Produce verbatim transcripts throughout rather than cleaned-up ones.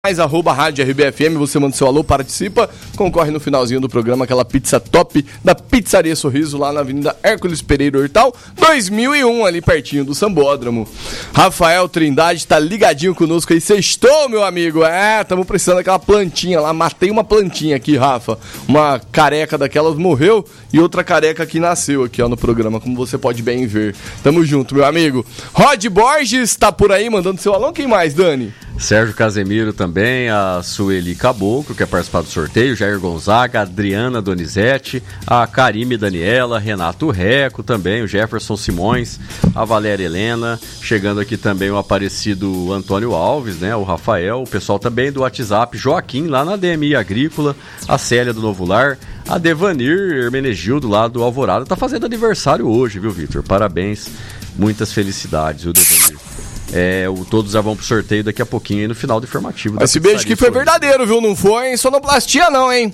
Mais arroba Rádio R B F M, você manda seu alô, participa, concorre no finalzinho do programa, aquela pizza top da Pizzaria Sorriso, lá na Avenida Hércules Pereira Hortal, dois mil e um, ali pertinho do Sambódromo. Rafael Trindade tá ligadinho conosco aí, sextou, meu amigo, é, tamo precisando daquela plantinha lá, matei uma plantinha aqui, Rafa, uma careca daquelas morreu e outra careca que nasceu aqui, ó, no programa, como você pode bem ver. Tamo junto, meu amigo. Rod Borges tá por aí, mandando seu alô, quem mais, Dani? Sérgio Casemiro também, a Sueli Caboclo, que quer participar do sorteio, Jair Gonzaga, Adriana Donizete, a Karime Daniela, Renato Reco também, o Jefferson Simões, a Valéria Helena, chegando aqui também o aparecido Antônio Alves, né, o Rafael, o pessoal também do WhatsApp, Joaquim, lá na D M I Agrícola, a Célia do Novo Lar, a Devanir Hermenegildo, lá do Alvorada, tá fazendo aniversário hoje, viu, Vitor? Parabéns, muitas felicidades, viu, Devanir? É, o, todos já vão pro sorteio daqui a pouquinho aí no final do informativo. Esse beijo aqui foi verdadeiro, viu? Não foi sonoplastia não, hein?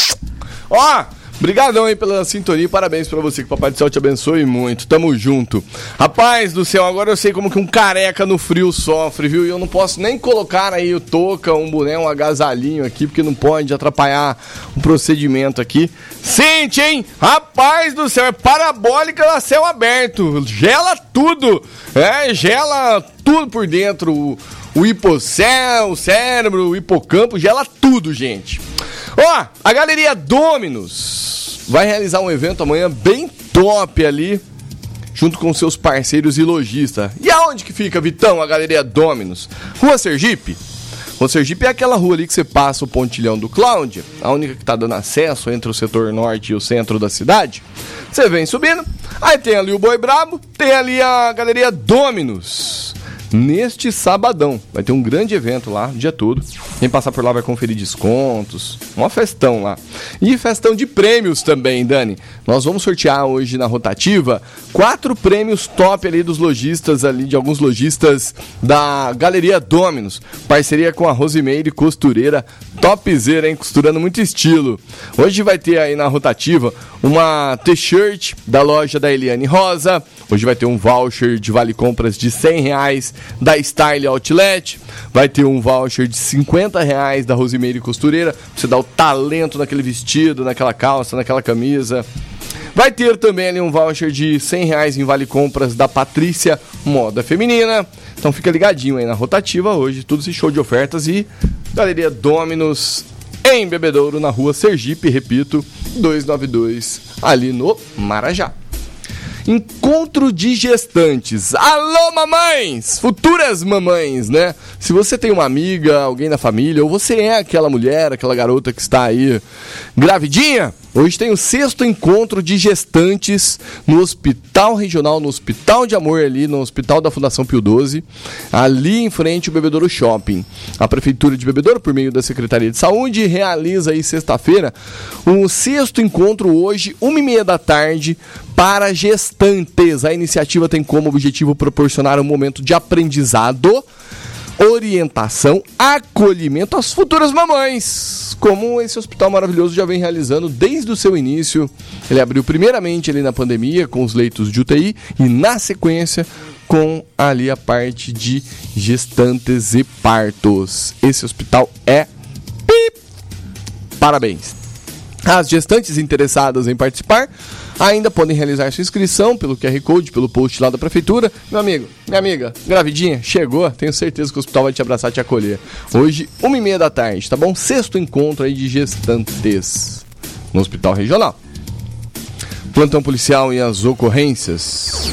Ó, brigadão aí pela sintonia, parabéns pra você, que o Papai do Céu te abençoe muito, tamo junto. Rapaz do céu, agora eu sei como que um careca no frio sofre, viu? E eu não posso nem colocar aí o touca, um boné, um agasalhinho aqui, porque não pode atrapalhar o procedimento aqui. Sente, hein? Rapaz do céu, é parabólica a céu aberto, gela tudo, é, gela tudo por dentro, o, o hipocéu, o cérebro, o hipocampo, gela tudo, gente. Ó, a Galeria Dominus vai realizar um evento amanhã bem top ali, junto com seus parceiros e lojistas. E aonde que fica, Vitão, a Galeria Dominus? Rua Sergipe. Rua Sergipe é aquela rua ali que você passa o pontilhão do Cláudia, a única que tá dando acesso entre o setor norte e o centro da cidade. Você vem subindo, aí tem ali o Boi Brabo, tem ali a Galeria Dominus. Neste sabadão, vai ter um grande evento lá, o dia todo. Quem passar por lá vai conferir descontos, uma festão lá. E festão de prêmios também, Dani. Nós vamos sortear hoje na rotativa quatro prêmios top ali dos lojistas ali, de alguns lojistas da Galeria Dominus. Parceria com a Rosimeire Costureira, topzera, hein? Costurando muito estilo. Hoje vai ter aí na rotativa uma t-shirt da loja da Eliane Rosa. Hoje vai ter um voucher de vale compras de cem reais da Style Outlet. Vai ter um voucher de cinquenta reais da Rosimeire Costureira, pra você dar o talento naquele vestido, naquela calça, naquela camisa. Vai ter também ali um voucher de cem reais em vale compras da Patrícia Moda Feminina. Então fica ligadinho aí na rotativa hoje, tudo esse show de ofertas. E Galeria Dominus em Bebedouro, na rua Sergipe, repito, duzentos e noventa e dois, ali no Marajá. Encontro de gestantes. Alô, mamães! Futuras mamães, né? Se você tem uma amiga, alguém na família, ou você é aquela mulher, aquela garota que está aí gravidinha, hoje tem o sexto encontro de gestantes no Hospital Regional, no Hospital de Amor ali, no Hospital da Fundação Pio doze, ali em frente ao Bebedouro Shopping. A Prefeitura de Bebedouro, por meio da Secretaria de Saúde, realiza aí sexta-feira o sexto encontro hoje, uma e meia da tarde, para gestantes. A iniciativa tem como objetivo proporcionar um momento de aprendizado, orientação, acolhimento às futuras mamães, como esse hospital maravilhoso já vem realizando desde o seu início. Ele abriu primeiramente ali na pandemia com os leitos de U T I e na sequência com ali a parte de gestantes e partos. Esse hospital é pip! Parabéns! As gestantes interessadas em participar ainda podem realizar sua inscrição pelo Q R Code, pelo post lá da Prefeitura. Meu amigo, minha amiga, gravidinha, chegou, tenho certeza que o hospital vai te abraçar e te acolher. Hoje, uma e meia da tarde, tá bom? Sexto encontro aí de gestantes no Hospital Regional. Plantão policial e as ocorrências.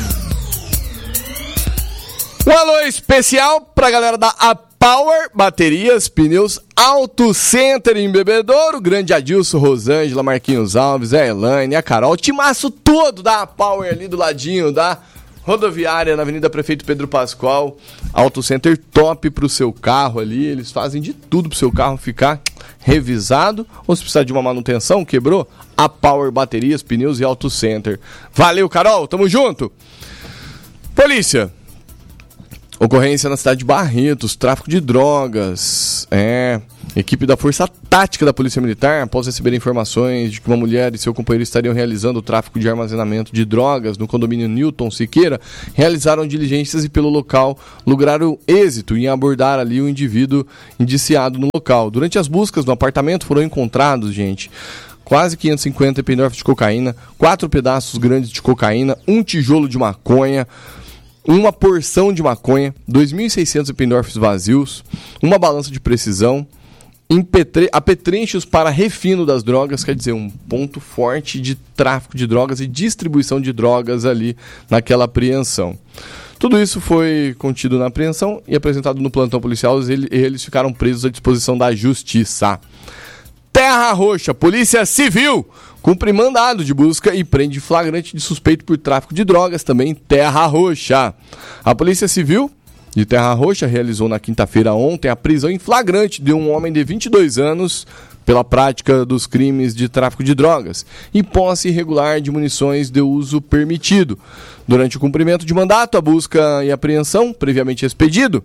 Um alô especial pra galera da A Power Baterias, Pneus Auto Center em Bebedouro, grande Adilson, Rosângela, Marquinhos Alves, a Elaine, a Carol, o timaço todo da A Power ali do ladinho da rodoviária na Avenida Prefeito Pedro Pascoal. Auto Center top pro seu carro ali, eles fazem de tudo pro seu carro ficar revisado, ou se precisar de uma manutenção, quebrou, A Power Baterias, Pneus e Auto Center. Valeu, Carol, tamo junto. Polícia. Ocorrência na cidade de Barretos, tráfico de drogas. É. Equipe da Força Tática da Polícia Militar, após receber informações de que uma mulher e seu companheiro estariam realizando o tráfico de armazenamento de drogas no condomínio Newton Siqueira, realizaram diligências e pelo local lograram êxito em abordar ali o indivíduo indiciado no local. Durante as buscas no apartamento foram encontrados, gente, quase quinhentos e cinquenta pendorfes de cocaína, quatro pedaços grandes de cocaína, um tijolo de maconha, uma porção de maconha, dois mil e seiscentos pendorfes vazios, uma balança de precisão, impetre... apetrechos para refino das drogas, quer dizer, um ponto forte de tráfico de drogas e distribuição de drogas ali naquela apreensão. Tudo isso foi contido na apreensão e apresentado no plantão policial, e eles ficaram presos à disposição da justiça. Terra Roxa, Polícia Civil cumpre mandado de busca e prende flagrante de suspeito por tráfico de drogas, também Terra Roxa. A Polícia Civil de Terra Roxa realizou na quinta-feira ontem a prisão em flagrante de um homem de vinte e dois anos pela prática dos crimes de tráfico de drogas e posse irregular de munições de uso permitido. Durante o cumprimento de mandato, a busca e apreensão, previamente expedido,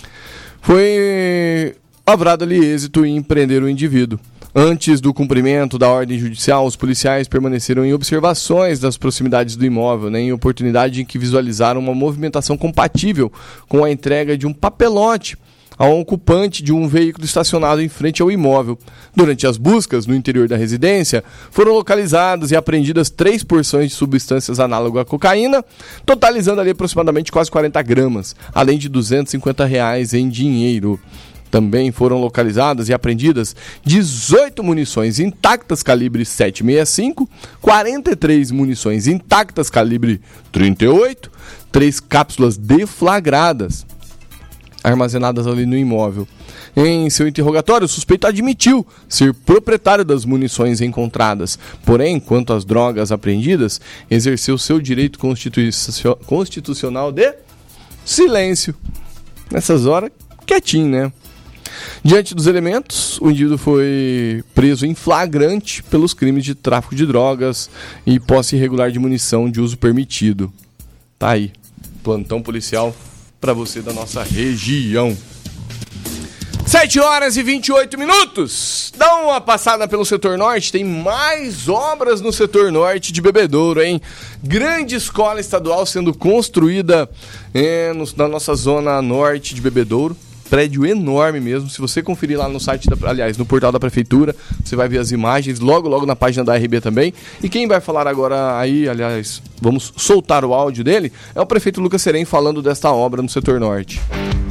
foi lavrado ali êxito em prender o indivíduo. Antes do cumprimento da ordem judicial, os policiais permaneceram em observações das proximidades do imóvel, né, em oportunidade em que visualizaram uma movimentação compatível com a entrega de um papelote ao ocupante de um veículo estacionado em frente ao imóvel. Durante as buscas no interior da residência, foram localizadas e apreendidas três porções de substâncias análogas à cocaína, totalizando ali aproximadamente quase quarenta gramas, além de duzentos e cinquenta reais em dinheiro. Também foram localizadas e apreendidas dezoito munições intactas calibre sete sessenta e cinco, quarenta e três munições intactas calibre trinta e oito, três cápsulas deflagradas armazenadas ali no imóvel. Em seu interrogatório, o suspeito admitiu ser proprietário das munições encontradas, porém, quanto às drogas apreendidas, exerceu seu direito constitucional de silêncio. Nessas horas, quietinho, né? Diante dos elementos, o indivíduo foi preso em flagrante pelos crimes de tráfico de drogas e posse irregular de munição de uso permitido. Tá aí, plantão policial para você da nossa região. sete horas e vinte e oito minutos. Dá uma passada pelo setor norte, tem mais obras no setor norte de Bebedouro, hein? Grande escola estadual sendo construída é, no, na nossa zona norte de Bebedouro. Prédio enorme mesmo. Se você conferir lá no site, da, aliás, no portal da prefeitura, você vai ver as imagens, logo, logo na página da R B também. E quem vai falar agora aí, aliás, vamos soltar o áudio dele, é o prefeito Lucas Serem falando desta obra no setor norte.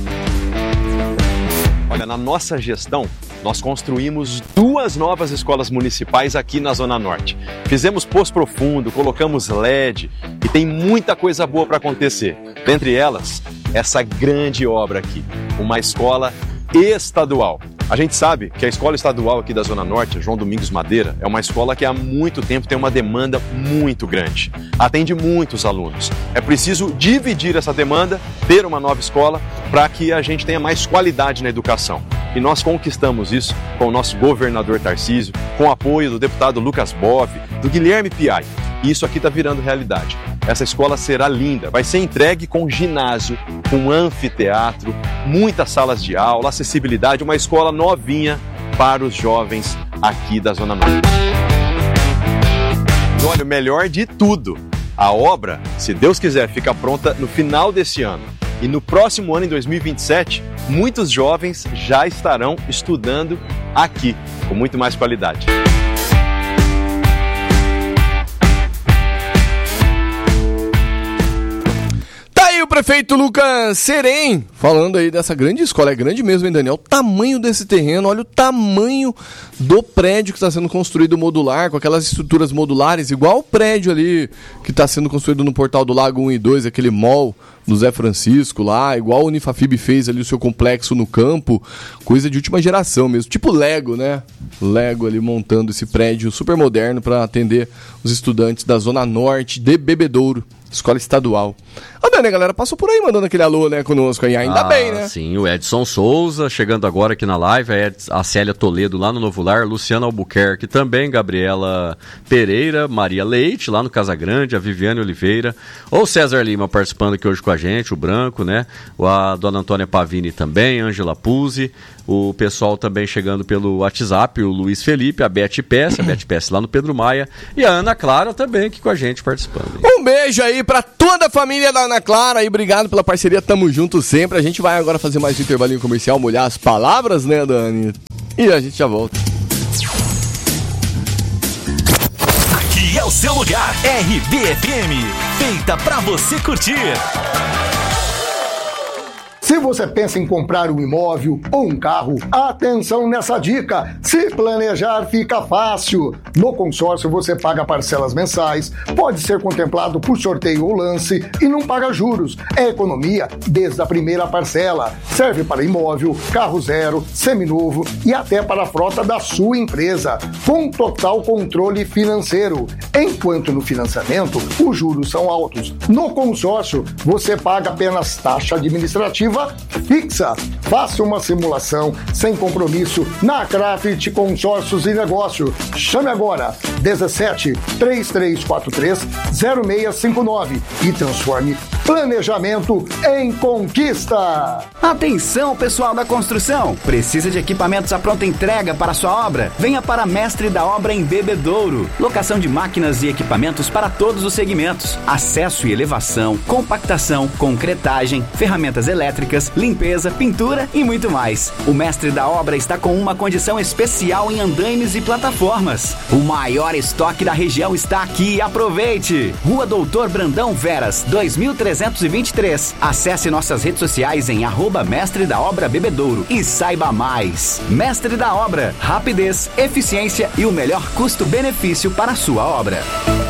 Olha, na nossa gestão, nós construímos duas novas escolas municipais aqui na Zona Norte. Fizemos poço profundo, colocamos L E D e tem muita coisa boa para acontecer. Dentre elas, essa grande obra aqui, uma escola estadual. A gente sabe que a escola estadual aqui da Zona Norte, João Domingos Madeira, é uma escola que há muito tempo tem uma demanda muito grande. Atende muitos alunos. É preciso dividir essa demanda, ter uma nova escola, para que a gente tenha mais qualidade na educação. E nós conquistamos isso com o nosso governador Tarcísio, com o apoio do deputado Lucas Boff, do Guilherme Piai. E isso aqui está virando realidade. Essa escola será linda, vai ser entregue com ginásio, com anfiteatro, muitas salas de aula, acessibilidade, uma escola novinha para os jovens aqui da Zona Norte. E olha, o melhor de tudo, a obra, se Deus quiser, fica pronta no final desse ano. E no próximo ano, em dois mil e vinte e sete, muitos jovens já estarão estudando aqui, com muito mais qualidade. O prefeito Lucas Serem falando aí dessa grande escola, é grande mesmo, hein, Daniel? O tamanho desse terreno, olha o tamanho do prédio que está sendo construído modular, com aquelas estruturas modulares, igual o prédio ali que está sendo construído no Portal do Lago um e dois, aquele mall do Zé Francisco lá, igual o Unifafib fez ali o seu complexo no campo, coisa de última geração mesmo, tipo Lego, né? Lego ali montando esse prédio super moderno para atender os estudantes da Zona Norte de Bebedouro. Escola estadual. Ô, Dani, a galera passou por aí mandando aquele alô, né, conosco aí. Ainda ah, bem, né? Sim, o Edson Souza, chegando agora aqui na live, a, Ed, a Célia Toledo lá no Novo Lar, Luciana Albuquerque também, Gabriela Pereira, Maria Leite lá no Casa Grande, a Viviane Oliveira, o César Lima participando aqui hoje com a gente, o Branco, né? A dona Antônia Pavini também, Ângela Puzzi, o pessoal também chegando pelo WhatsApp, o Luiz Felipe, a Beth Pess, a Beth Pess lá no Pedro Maia, e a Ana Clara também aqui com a gente participando. Um beijo aí pra toda a família da Ana Clara e obrigado pela parceria, tamo junto sempre. A gente vai agora fazer mais um intervalinho comercial, molhar as palavras, né, Dani? E a gente já volta. Aqui é o seu lugar, R B F M, feita pra você curtir. Se você pensa em comprar um imóvel ou um carro, atenção nessa dica. Se planejar fica fácil. No consórcio você paga parcelas mensais, pode ser contemplado por sorteio ou lance e não paga juros. É economia desde a primeira parcela. Serve para imóvel, carro zero, seminovo e até para a frota da sua empresa, com total controle financeiro. Enquanto no financiamento, os juros são altos. No consórcio, você paga apenas taxa administrativa fixa. Faça uma simulação sem compromisso na Craft Consórcios e Negócio. Chame agora dezessete, três três quatro três, zero seis cinco nove e transforme planejamento em conquista. Atenção, pessoal da construção! Precisa de equipamentos à pronta entrega para sua obra? Venha para Mestre da Obra em Bebedouro. Locação de máquinas e equipamentos para todos os segmentos. Acesso e elevação, compactação, concretagem, ferramentas elétricas, limpeza, pintura e muito mais. O Mestre da Obra está com uma condição especial em andaimes e plataformas. O maior estoque da região está aqui. Aproveite! Rua Doutor Brandão Veras, dois mil trezentos e vinte e três. Acesse nossas redes sociais em arroba Mestre da Obra Bebedouro e saiba mais. Mestre da Obra, rapidez, eficiência e o melhor custo-benefício para a sua obra.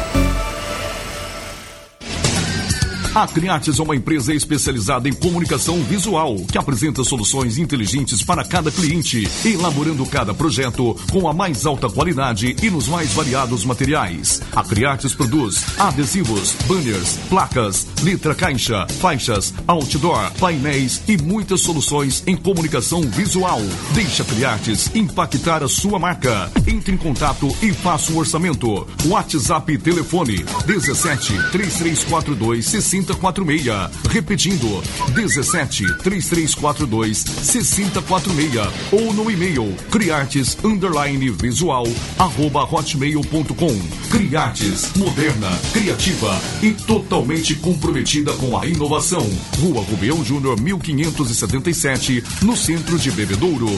A Criates é uma empresa especializada em comunicação visual, que apresenta soluções inteligentes para cada cliente, elaborando cada projeto com a mais alta qualidade e nos mais variados materiais. A Criates produz adesivos, banners, placas, letra caixa, faixas, outdoor, painéis e muitas soluções em comunicação visual. Deixa a Criates impactar a sua marca. Entre em contato e faça um orçamento. WhatsApp e telefone dezessete, três três quatro dois, seis zero quatro seis. Repetindo, dezessete, três três quatro dois, seis zero quatro seis. Ou no e-mail criartes underline visual arroba hotmail ponto com. Criartes, moderna, criativa e totalmente comprometida com a inovação. Rua Rubião Júnior, mil quinhentos e setenta e sete, no centro de Bebedouro.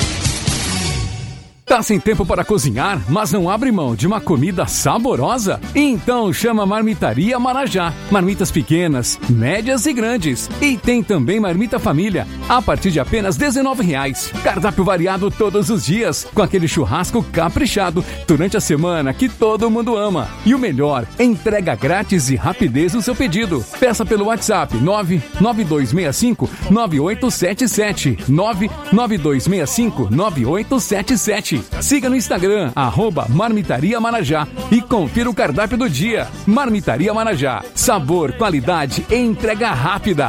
Tá sem tempo para cozinhar, mas não abre mão de uma comida saborosa? Então chama Marmitaria Marajá. Marmitas pequenas, médias e grandes. E tem também marmita família, a partir de apenas dezenove reais. Cardápio variado todos os dias, com aquele churrasco caprichado durante a semana que todo mundo ama. E o melhor, entrega grátis e rapidez no seu pedido. Peça pelo WhatsApp nove nove dois seis cinco, nove oito sete sete, nove nove dois seis cinco, nove oito sete sete. Siga no Instagram, arroba Marmitaria Marajá e confira o cardápio do dia. Marmitaria Marajá, sabor, qualidade e entrega rápida.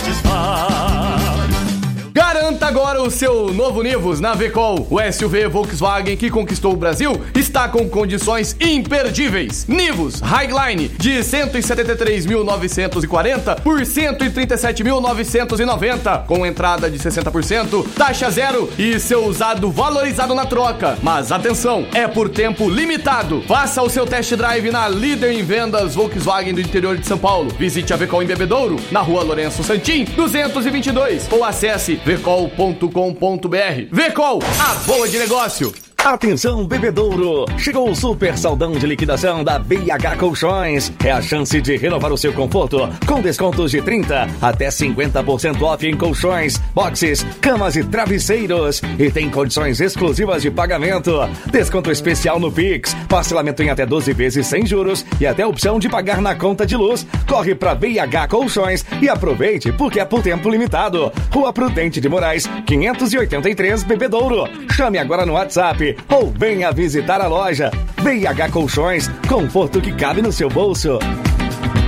Garanta agora o seu novo Nivus na Vecol. O S U V Volkswagen que conquistou o Brasil está com condições imperdíveis. Nivus Highline de cento e setenta e três mil novecentos e quarenta por cento e trinta e sete mil novecentos e noventa, com entrada de sessenta por cento, taxa zero e seu usado valorizado na troca. Mas atenção, é por tempo limitado. Faça o seu test drive na líder em vendas Volkswagen do interior de São Paulo. Visite a Vecol em Bebedouro, na rua Lourenço Santim, duzentos e vinte e dois, ou acesse vecol ponto com ponto br. Vecol, a boa de negócio. Atenção, Bebedouro! Chegou o super saldão de liquidação da B H Colchões. É a chance de renovar o seu conforto com descontos de trinta até cinquenta por cento off em colchões, boxes, camas e travesseiros. E tem condições exclusivas de pagamento. Desconto especial no Pix, parcelamento em até doze vezes sem juros e até opção de pagar na conta de luz. Corre pra B H Colchões e aproveite porque é por tempo limitado. Rua Prudente de Moraes, quinhentos e oitenta e três, Bebedouro. Chame agora no WhatsApp ou venha visitar a loja. B H Colchões, conforto que cabe no seu bolso.